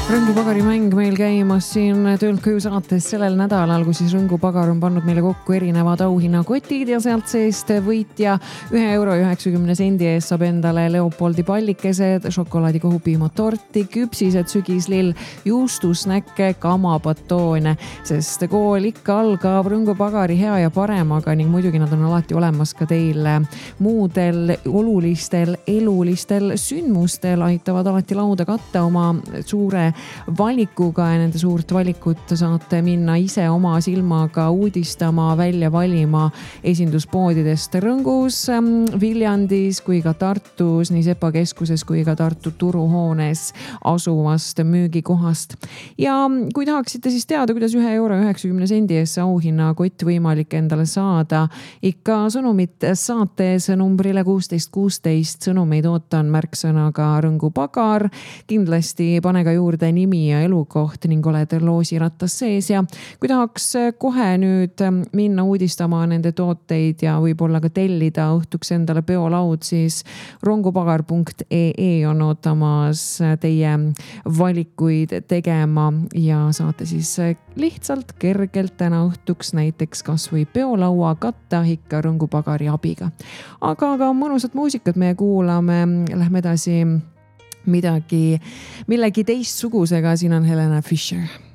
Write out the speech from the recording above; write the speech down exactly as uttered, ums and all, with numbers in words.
Rõngupagari mäng meil käimas siin Töölt koju saates sellel nädalal, kus siis Rõngupagar on pannud meile kokku erinevad auhinnakotid ja sealt seest võitja ühe euro üheksakümne sendi eest saab endale Leopoldi pallikesed, šokolaadikohupiimatorti, küpsised, sügislill, juustusnäkke, kamapatoone, sest kool ikka algab Rõngupagari hea ja paremaga ning muidugi nad on alati olemas ka teil muudel olulistel elulistel sündmustel, aitavad alati lauda katta oma suure valikuga ja nende suurt valikut saate minna ise oma silmaga uudistama, välja valima esinduspoodidest Rõngus, Viljandis kui ka Tartus, nii Sepa keskuses kui ka Tartu turuhoones asuvast müügikohast. Ja kui tahaksite siis teada, kuidas ühe euro üheksakümne sendi eest auhinnakott võimalik endale saada, ikka sõnumit saates numbrile kuusteist kuusteist, sõnumeid ootan märksõnaga Rõngupagar, kindlasti pane ka juurde nimi ja elukoht ning oled loosirattas sees ja kui tahaks kohe nüüd minna uudistama nende tooteid ja võib-olla ka tellida õhtuks endale peolaud, siis rongupagar punkt ee on ootamas teie valikuid tegema ja saate siis lihtsalt kergelt täna õhtuks näiteks kas või peolaua katta ikka Rõngupagari abiga. Aga ka mõnusat muusikat me kuulame, lähme edasi midagi, millegi teistsugusega, siin on Helena Fischer.